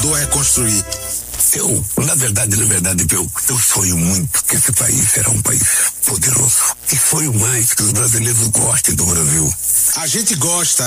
ajudou a reconstruir? Na verdade, eu sonho muito que esse país será um país poderoso. E sonho mais que os brasileiros gostem do Brasil. A gente gosta,